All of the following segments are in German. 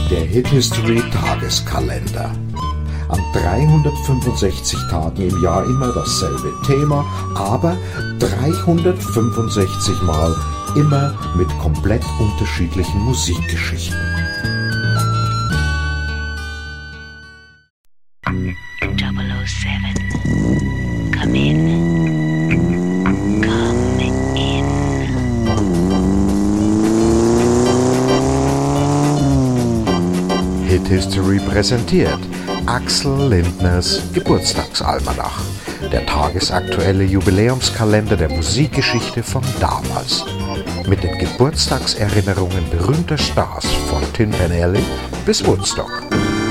Der Hit History Tageskalender. An 365 Tagen im Jahr immer dasselbe Thema, aber 365 Mal immer mit komplett unterschiedlichen Musikgeschichten. Come in. Come in. Hit History präsentiert Axel Lindners Geburtstagsalmanach, der tagesaktuelle Jubiläumskalender der Musikgeschichte von damals. Mit den Geburtstagserinnerungen berühmter Stars von Tin Pan Alley bis Woodstock.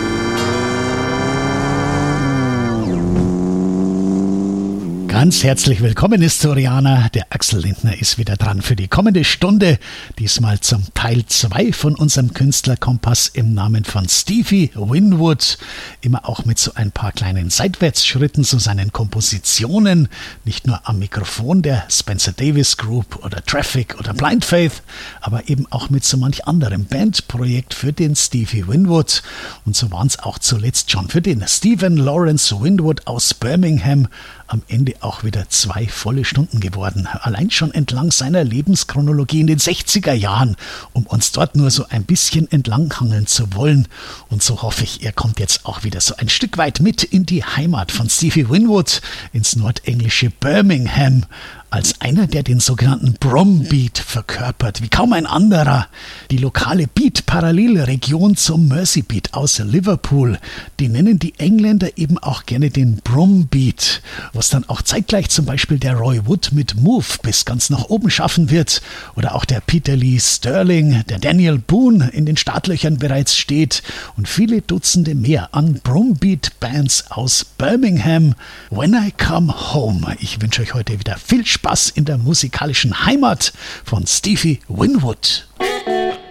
Ganz herzlich willkommen, Historianer. Der Axel Lindner ist wieder dran für die kommende Stunde. Diesmal zum Teil 2 von unserem Künstlerkompass im Namen von Stevie Winwood. Immer auch mit so ein paar kleinen Seitwärtsschritten zu seinen Kompositionen. Nicht nur am Mikrofon der Spencer Davis Group oder Traffic oder Blind Faith, aber eben auch mit so manch anderem Bandprojekt für den Stevie Winwood. Und so waren es auch zuletzt schon für den Stephen Lawrence Winwood aus Birmingham. Am Ende auch wieder 2 volle Stunden geworden. Allein schon entlang seiner Lebenschronologie in den 60er Jahren, um uns dort nur so ein bisschen entlanghangeln zu wollen. Und so hoffe ich, er kommt jetzt auch wieder so ein Stück weit mit in die Heimat von Stevie Winwood, ins nordenglische Birmingham, als einer, der den sogenannten Brumbeat verkörpert, wie kaum ein anderer. Die lokale Beat-Parallelregion zum Merseybeat aus Liverpool, die nennen die Engländer eben auch gerne den Brumbeat, was dann auch zeitgleich zum Beispiel der Roy Wood mit Move bis ganz nach oben schaffen wird, oder auch der Peter Lee Sterling, der Daniel Boone in den Startlöchern bereits steht und viele Dutzende mehr an Brumbeat-Bands aus Birmingham. When I Come Home. Ich wünsche euch heute wieder viel Spaß in der musikalischen Heimat von Stevie Winwood.